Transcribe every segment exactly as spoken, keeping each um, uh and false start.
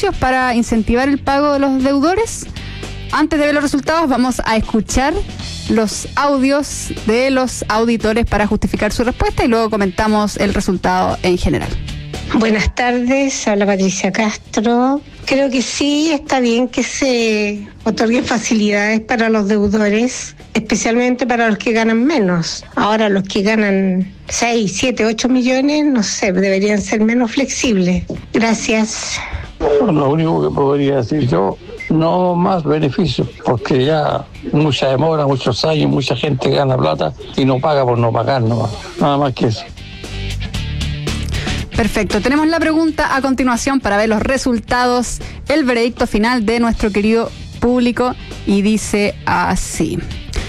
beneficios para incentivar el pago de los deudores? Antes de ver los resultados, vamos a escuchar los audios de los auditores para justificar su respuesta y luego comentamos el resultado en general. Buenas tardes, habla Patricia Castro. Creo que sí está bien que se otorguen facilidades para los deudores, especialmente para los que ganan menos. Ahora los que ganan seis, siete, ocho millones, no sé, deberían ser menos flexibles. Gracias. Lo único que podría decir yo, no más beneficios, porque ya mucha demora, muchos años, mucha gente gana plata y no paga por no pagar, no, nada más que eso. Perfecto, tenemos la pregunta a continuación para ver los resultados, el veredicto final de nuestro querido público, y dice así.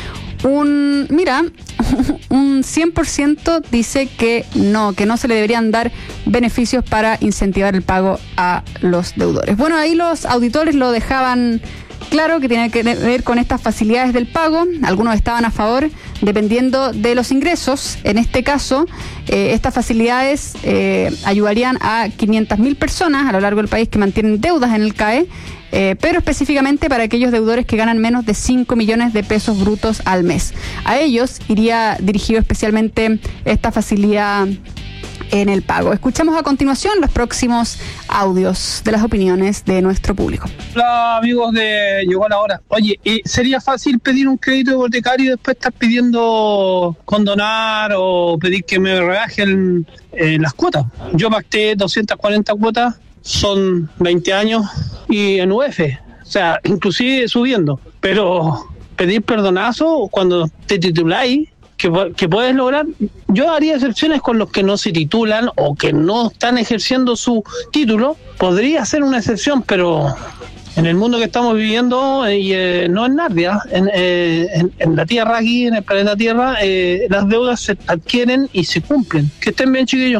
Un, mira, un cien por ciento dice que no, que no se le deberían dar beneficios para incentivar el pago a los deudores. Bueno, ahí los auditores lo dejaban claro, que tiene que ver con estas facilidades del pago. Algunos estaban a favor, dependiendo de los ingresos. En este caso, eh, estas facilidades eh, ayudarían a quinientas mil personas a lo largo del país que mantienen deudas en el C A E, eh, pero específicamente para aquellos deudores que ganan menos de cinco millones de pesos brutos al mes. A ellos iría dirigido especialmente esta facilidad en el pago. Escuchamos a continuación los próximos audios de las opiniones de nuestro público. Hola amigos de Llegó la Hora. Oye, ¿eh, ¿sería fácil pedir un crédito hipotecario y después estar pidiendo condonar o pedir que me rebajen eh, las cuotas? Yo pacté doscientas cuarenta cuotas, son veinte años y en U F, o sea, inclusive subiendo, pero pedir perdonazo cuando te tituláis, Que, que puedes lograr, yo haría excepciones con los que no se titulan o que no están ejerciendo su título, podría ser una excepción, pero en el mundo que estamos viviendo, y eh, no en Narnia, en, eh, en, en la Tierra aquí, en el planeta Tierra, eh, las deudas se adquieren y se cumplen. Que estén bien, chiquillos.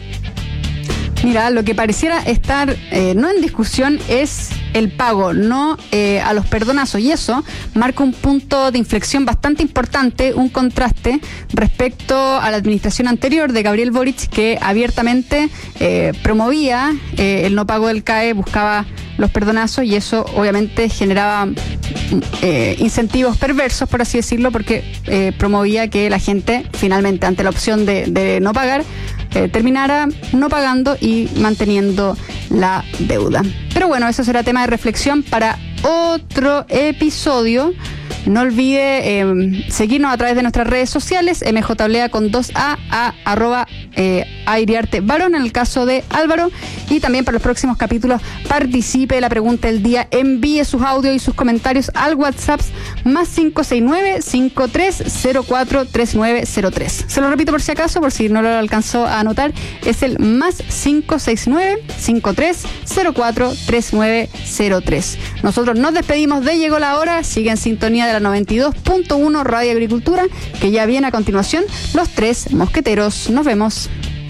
Mira, lo que pareciera estar eh, no en discusión es el pago, no eh, a los perdonazos, y eso marca un punto de inflexión bastante importante, un contraste respecto a la administración anterior de Gabriel Boric, que abiertamente eh, promovía eh, el no pago del C A E, buscaba los perdonazos, y eso obviamente generaba eh, incentivos perversos, por así decirlo, porque eh, promovía que la gente finalmente, ante la opción de, de no pagar, Eh, terminara no pagando y manteniendo la deuda. Pero bueno, eso será tema de reflexión para otro episodio. No olvide eh, seguirnos a través de nuestras redes sociales, M J Oblea con dos A, a arroba eh, Airiarte Varón, en el caso de Álvaro, y también para los próximos capítulos participe de la pregunta del día, envíe sus audios y sus comentarios al WhatsApp más cinco seis nueve, cinco tres cero cuatro, tres nueve cero tres. Se lo repito por si acaso, por si no lo alcanzó a anotar, es el más cinco seis nueve, cinco tres cero cuatro, tres nueve cero tres. Nosotros nos despedimos de Llegó la Hora, sigue en sintonía de la noventa y dos punto uno Radio Agricultura, que ya viene a continuación Los Tres Mosqueteros. Nos vemos.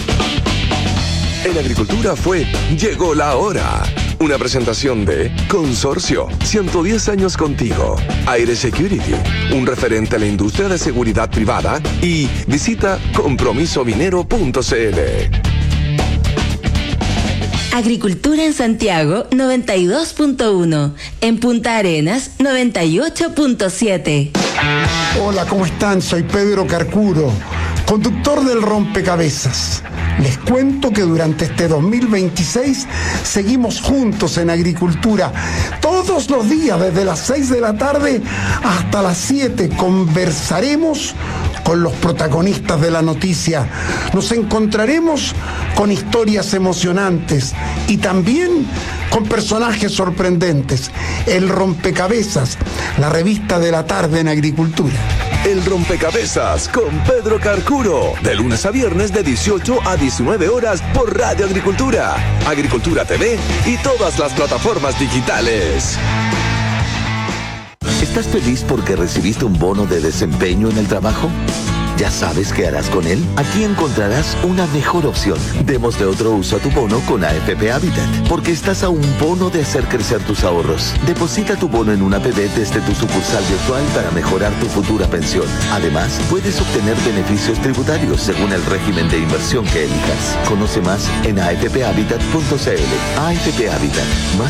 En Agricultura fue Llegó la Hora. Una presentación de Consorcio, ciento diez años contigo. Aire Security, un referente a la industria de seguridad privada. Y visita compromiso minero punto c l. Agricultura en Santiago noventa y dos punto uno, en Punta Arenas noventa y ocho punto siete. Hola, ¿cómo están? Soy Pedro Carcuro, conductor del Rompecabezas. Les cuento que durante este dos mil veintiséis seguimos juntos en Agricultura. Todos los días, desde las seis de la tarde hasta las siete, conversaremos con los protagonistas de la noticia. Nos encontraremos con historias emocionantes y también con personajes sorprendentes. El Rompecabezas, la revista de la tarde en Agricultura. El Rompecabezas con Pedro Carcuro, de lunes a viernes de dieciocho a diecinueve horas por Radio Agricultura, Agricultura T V y todas las plataformas digitales. ¿Estás feliz porque recibiste un bono de desempeño en el trabajo? ¿Ya sabes qué harás con él? Aquí encontrarás una mejor opción. Démosle otro uso a tu bono con A F P Habitat, porque estás a un bono de hacer crecer tus ahorros. Deposita tu bono en una A P B desde tu sucursal virtual para mejorar tu futura pensión. Además, puedes obtener beneficios tributarios según el régimen de inversión que elijas. Conoce más en a f p habitat punto c l. A F P Habitat, más